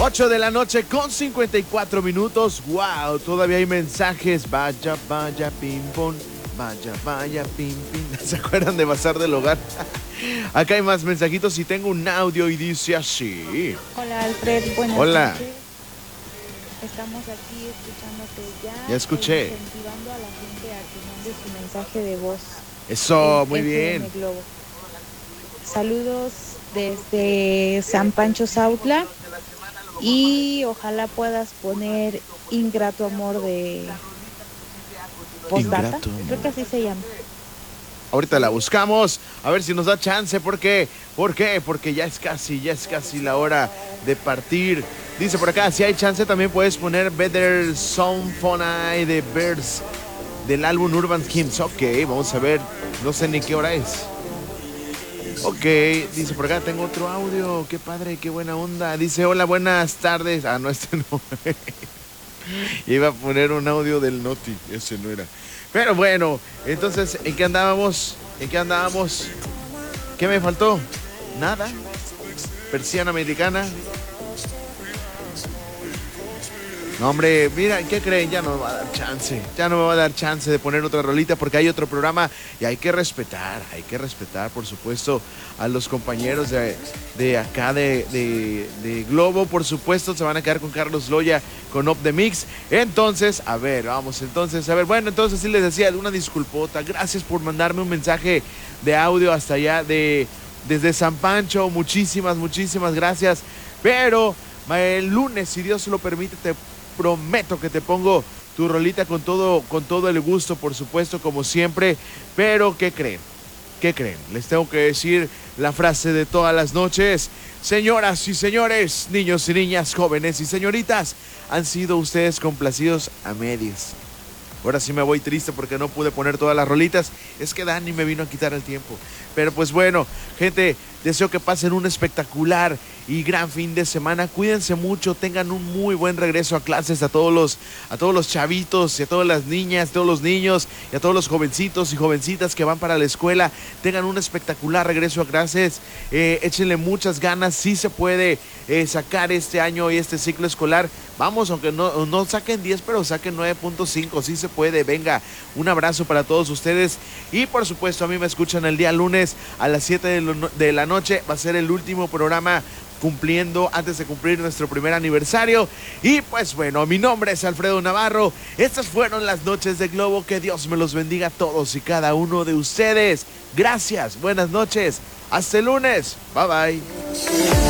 8 de la noche con 54 minutos. Wow, todavía hay mensajes. Vaya, vaya, pim, pum. Vaya, vaya, pim, pim. ¿Se acuerdan de Bazar del Hogar? Acá hay más mensajitos y tengo un audio y dice así. Hola Alfred, buenas Hola. noches. Estamos aquí escuchándote ya. Ya escuché. Incentivando a la gente a que mande su mensaje de voz. Eso, en muy FM bien. Globo. Saludos desde San Pancho Sautla y ojalá puedas poner Ingrato Amor de Postdata. Ingrato Amor. Creo que así se llama. Ahorita la buscamos, a ver si nos da chance. ¿Por qué? ¿Por qué? Porque ya es casi la hora de partir. Dice por acá, si hay chance también puedes poner Better Symphony de Birds del álbum Urban Hymns. Ok, vamos a ver, no sé ni qué hora es. Ok, dice por acá, tengo otro audio. Qué padre, qué buena onda. Dice, hola, buenas tardes. Ah, no, este no. Iba a poner un audio del Noti, ese no era. Pero bueno, entonces, ¿en qué andábamos? ¿En qué andábamos? ¿Qué me faltó? Nada. Persiana americana. No, hombre, mira, ¿qué creen? Ya no me va a dar chance. Ya no me va a dar chance de poner otra rolita porque hay otro programa y hay que respetar, por supuesto, a los compañeros de acá de Globo. Por supuesto, se van a quedar con Carlos Loya, con Up The Mix. Entonces, a ver, vamos, entonces, a ver, bueno, entonces sí les decía, una disculpota. Gracias por mandarme un mensaje de audio hasta allá desde San Pancho. Muchísimas gracias. Pero el lunes, si Dios lo permite, te prometo que te pongo tu rolita con todo el gusto, por supuesto, como siempre. Pero, ¿qué creen? ¿Qué creen? Les tengo que decir la frase de todas las noches. Señoras y señores, niños y niñas, jóvenes y señoritas, han sido ustedes complacidos a medias. Ahora sí me voy triste porque no pude poner todas las rolitas. Es que Dani me vino a quitar el tiempo. Pero pues bueno, gente, deseo que pasen un espectacular y gran fin de semana. Cuídense mucho, tengan un muy buen regreso a clases a todos los chavitos y a todas las niñas, todos los niños y a todos los jovencitos y jovencitas que van para la escuela. Tengan un espectacular regreso a clases. Échenle muchas ganas, sí se puede sacar este año y este ciclo escolar. Vamos, aunque no saquen 10, pero saquen 9.5, sí se puede. Venga, un abrazo para todos ustedes. Y por supuesto, a mí me escuchan el día lunes a las 7 de la noche. Va a ser el último programa antes de cumplir nuestro primer aniversario. Y pues bueno, mi nombre es Alfredo Navarro. Estas fueron las noches de Globo. Que Dios me los bendiga a todos y cada uno de ustedes. Gracias, buenas noches. Hasta el lunes. Bye bye.